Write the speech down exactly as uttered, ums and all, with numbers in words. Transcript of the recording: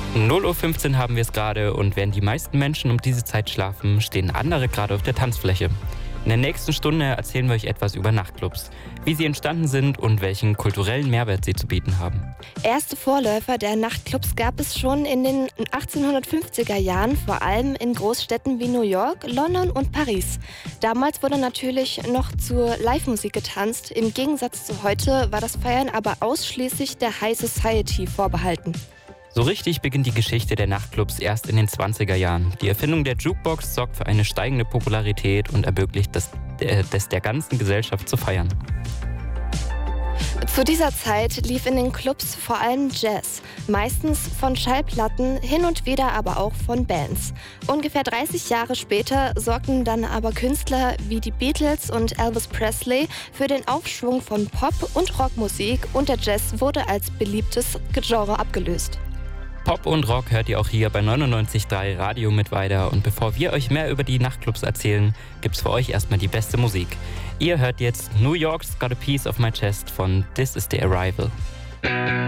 null Uhr fünfzehn haben wir es gerade und während die meisten Menschen um diese Zeit schlafen, stehen andere gerade auf der Tanzfläche. In der nächsten Stunde erzählen wir euch etwas über Nachtclubs, wie sie entstanden sind und welchen kulturellen Mehrwert sie zu bieten haben. Erste Vorläufer der Nachtclubs gab es schon in den achtzehnhundertfünfziger Jahren, vor allem in Großstädten wie New York, London und Paris. Damals wurde natürlich noch zur Live-Musik getanzt. Im Gegensatz zu heute war das Feiern aber ausschließlich der High Society vorbehalten. So richtig beginnt die Geschichte der Nachtclubs erst in den zwanziger Jahren. Die Erfindung der Jukebox sorgt für eine steigende Popularität und ermöglicht es äh, des der ganzen Gesellschaft zu feiern. Zu dieser Zeit lief in den Clubs vor allem Jazz, meistens von Schallplatten, hin und wieder aber auch von Bands. Ungefähr dreißig Jahre später sorgten dann aber Künstler wie die Beatles und Elvis Presley für den Aufschwung von Pop- und Rockmusik und der Jazz wurde als beliebtes Genre abgelöst. Pop und Rock hört ihr auch hier bei neunundneunzig Komma drei Radio mit weiter. Und bevor wir euch mehr über die Nachtclubs erzählen, gibt's für euch erstmal die beste Musik. Ihr hört jetzt New York's Got a Piece of My Chest von This Is The Arrival.